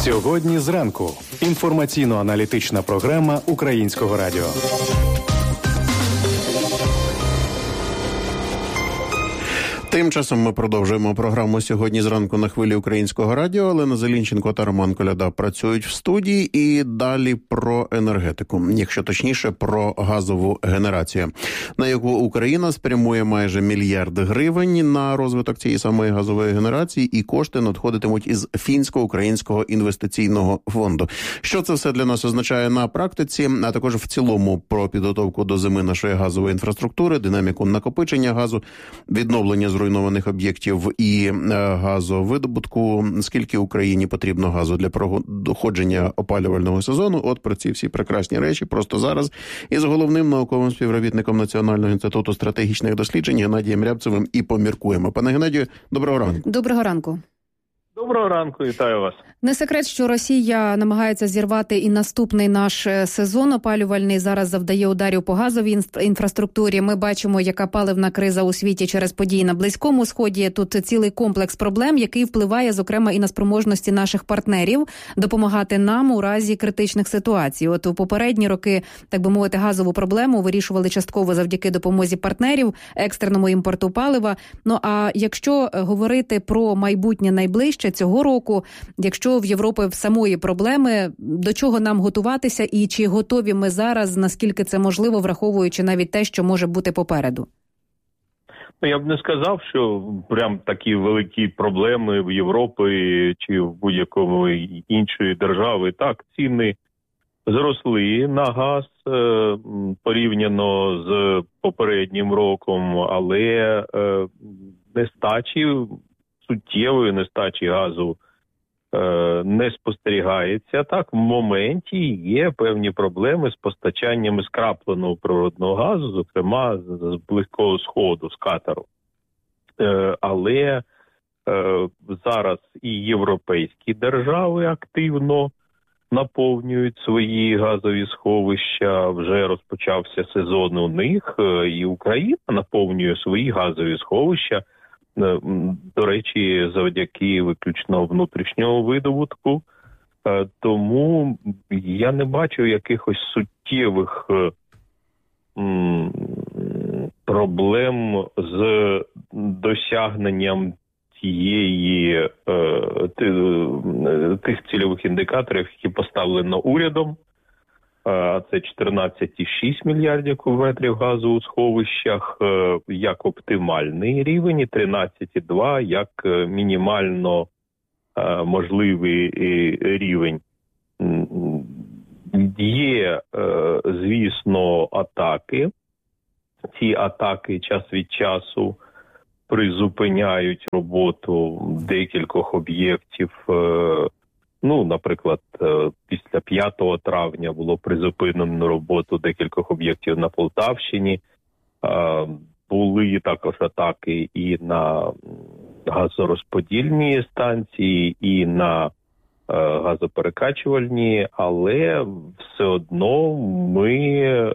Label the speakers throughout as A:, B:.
A: Сьогодні зранку. Інформаційно-аналітична програма Українського радіо.
B: Тим часом ми продовжуємо програму «Сьогодні зранку» на хвилі Українського радіо. Олена Зелінченко та Роман Коляда працюють в студії. І далі про енергетику, якщо точніше, про газову генерацію, на яку Україна спрямує майже 1 мільярд гривень на розвиток цієї самої газової генерації, і кошти надходитимуть із Фінсько-Українського інвестиційного фонду. Що це все для нас означає на практиці, а також в цілому про підготовку до зими нашої газової інфраструктури, динаміку накопичення газу, відновлення зруйнованих об'єктів і газовидобутку, скільки Україні потрібно газу для проходження опалювального сезону. От про ці всі прекрасні речі просто зараз із головним науковим співробітником Національного інституту стратегічних досліджень Геннадієм Рябцевим і поміркуємо. Пане Геннадію, доброго ранку.
C: Доброго ранку.
D: Доброго ранку, вітаю вас.
C: Не секрет, що Росія намагається зірвати і наступний наш сезон опалювальний. Зараз завдає ударів по газовій інфраструктурі. Ми бачимо, яка паливна криза у світі через події на Близькому Сході. Тут цілий комплекс проблем, який впливає, зокрема, і на спроможності наших партнерів допомагати нам у разі критичних ситуацій. От у попередні роки, так би мовити, газову проблему вирішували частково завдяки допомозі партнерів, екстреному імпорту палива. Ну а якщо говорити про майбутнє найближче цього року, якщо в Європі в самої проблеми, до чого нам готуватися і чи готові ми зараз, наскільки це можливо, враховуючи навіть те, що може бути попереду?
D: Я б не сказав, що прям такі великі проблеми в Європі чи в будь-якому іншої держави. Так, ціни зросли на газ порівняно з попереднім роком, але нестачі, суттєвої нестачі газу не спостерігається. Так, в моменті є певні проблеми з постачанням скрапленого природного газу, зокрема з Близького Сходу, з Катару. Але зараз і європейські держави активно наповнюють свої газові сховища, вже розпочався сезон у них, і Україна наповнює свої газові сховища, до речі, завдяки виключно внутрішнього видобутку. Тому я не бачу якихось суттєвих проблем з досягненням тих цільових індикаторів, які поставлено урядом. Це 14,6 мільярдів кубометрів газу у сховищах як оптимальний рівень, і 13,2 як мінімально можливий рівень. Є, звісно, атаки. Ці атаки час від часу призупиняють роботу декількох об'єктів. Наприклад, після 5 травня було призупинено роботу декількох об'єктів на Полтавщині. Були також атаки і на газорозподільні станції, і на газоперекачувальні, але все одно ми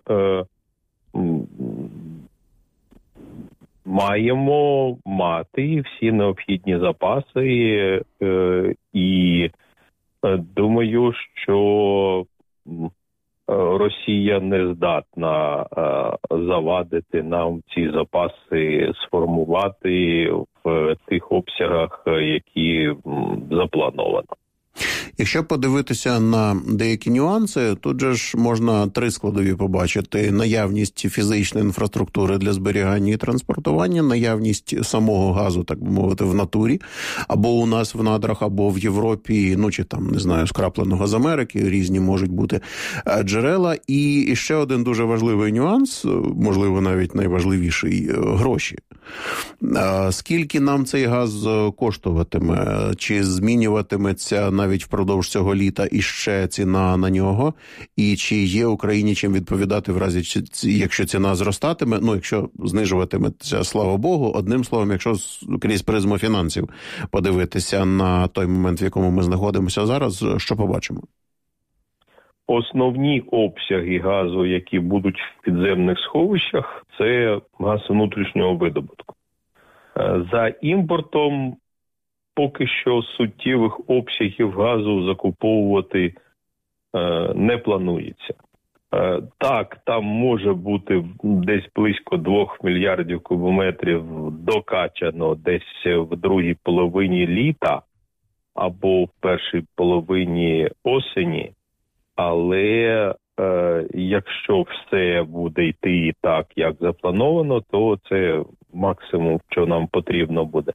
D: маємо мати всі необхідні запаси і думаю, що Росія не здатна завадити нам ці запаси сформувати в тих обсягах, які заплановано.
B: Якщо подивитися на деякі нюанси, тут же ж можна 3 складові побачити. Наявність фізичної інфраструктури для зберігання і транспортування, наявність самого газу, так би мовити, в натурі, або у нас в надрах, або в Європі, чи там, не знаю, скрапленого з Америки, різні можуть бути джерела. І ще один дуже важливий нюанс, можливо, навіть найважливіший – гроші. Скільки нам цей газ коштуватиме? Чи змінюватиметься навіть впродовж цього літа іще ціна на нього? І чи є Україні чим відповідати в разі, якщо ціна зростатиме? Якщо знижуватиметься, слава Богу. Одним словом, якщо крізь призму фінансів подивитися на той момент, в якому ми знаходимося зараз, що побачимо?
D: Основні обсяги газу, які будуть в підземних сховищах, це газ внутрішнього видобутку. За імпортом поки що суттєвих обсягів газу закуповувати не планується. Так, там може бути десь близько 2 мільярдів кубометрів докачано десь в другій половині літа або в першій половині осені, але якщо все буде йти так, як заплановано, то це максимум, що нам потрібно буде.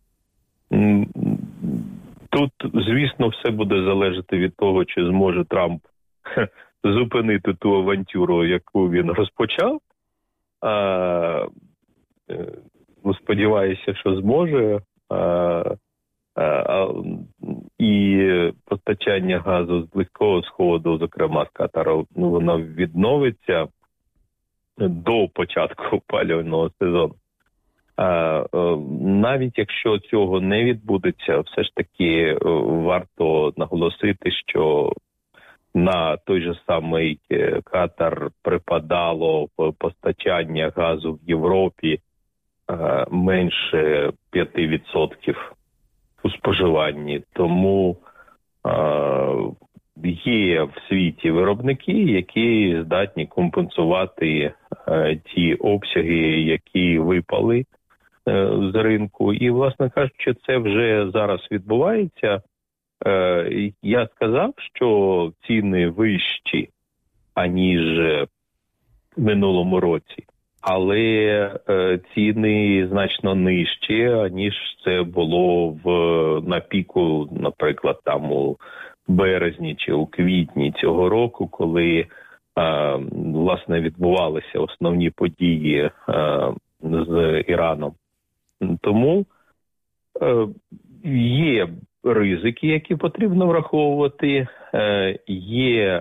D: Тут, звісно, все буде залежати від того, чи зможе Трамп зупинити ту авантюру, яку він розпочав. Сподіваюся, що зможе. І постачання газу з Близького Сходу, зокрема з Катару, воно відновиться до початку опалювального сезону. Навіть якщо цього не відбудеться, все ж таки варто наголосити, що на той же самий Катар припадало постачання газу в Європі менше 5% у споживанні. Тому є в світі виробники, які здатні компенсувати ті обсяги, які випали з ринку. І, власне кажучи, це вже зараз відбувається. Я сказав, що ціни вищі, аніж в минулому році, але ціни значно нижчі, аніж це було на піку, наприклад, там у березні чи у квітні цього року, коли, власне, відбувалися основні події з Іраном. Тому є ризики, які потрібно враховувати, є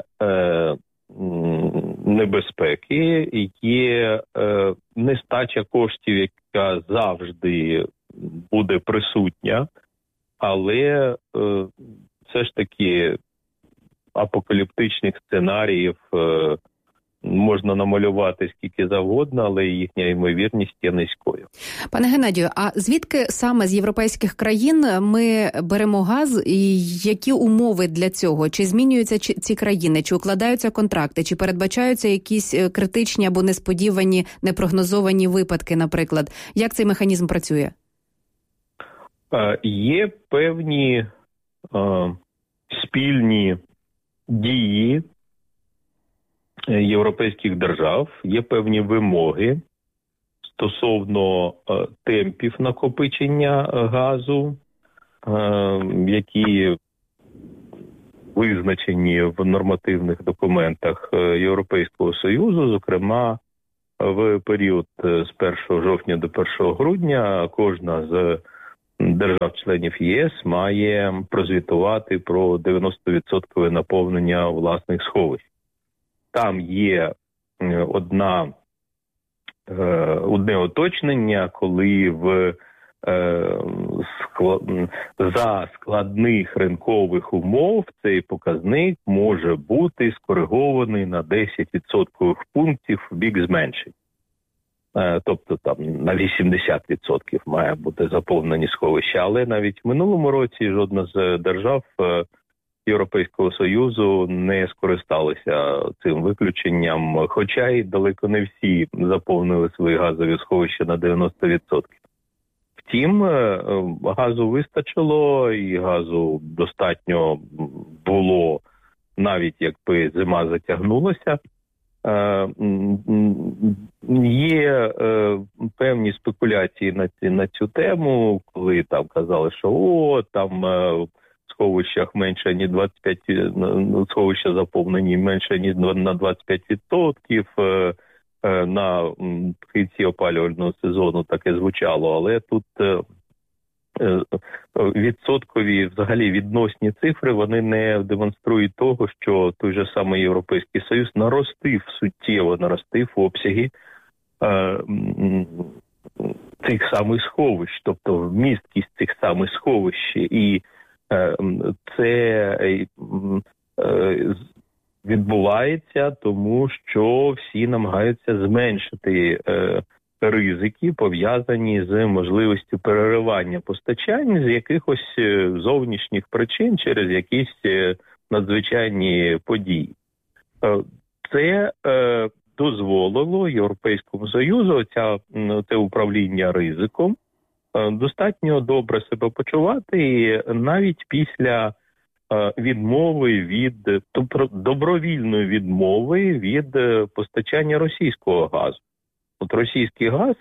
D: небезпеки, є нестача коштів, яка завжди буде присутня, але все ж таки апокаліптичних сценаріїв можна намалювати скільки завгодно, але їхня ймовірність є низькою.
C: Пане Геннадію, а звідки саме з європейських країн ми беремо газ і які умови для цього? Чи змінюються ці країни, чи укладаються контракти, чи передбачаються якісь критичні або несподівані, непрогнозовані випадки, наприклад? Як цей механізм працює?
D: Є певні спільні дії європейських держав, є певні вимоги стосовно темпів накопичення газу, які визначені в нормативних документах Європейського Союзу, зокрема в період з 1 жовтня до 1 грудня кожна з держав-членів ЄС має прозвітувати про 90% наповнення власних сховищ. Там є одне уточнення, коли за складних ринкових умов цей показник може бути скоригований на 10% пунктів в бік зменшень. Тобто там на 80% має бути заповнені сховища. Але навіть в минулому році жодна з держав Європейського Союзу не скористалися цим виключенням, хоча й далеко не всі заповнили свої газові сховища на 90%. Втім, газу вистачило і газу достатньо було, навіть якби зима затягнулася. Є певні спекуляції на цю тему, коли там казали, що там в сховищах менше, ніж 25, сховища заповнені менше, ніж на 25%, на кінці опалювального сезону таке звучало, але тут відсоткові, взагалі відносні цифри, вони не демонструють того, що той же самий Європейський Союз суттєво наростив обсяги цих самих сховищ, тобто вмісткість цих самих сховищ. І це відбувається, тому що всі намагаються зменшити ризики, пов'язані з можливістю переривання постачань з якихось зовнішніх причин через якісь надзвичайні події. Це дозволило Європейському Союзу це управління ризиком достатньо добре себе почувати, і навіть після відмови добровільної відмови від постачання російського газу. От російський газ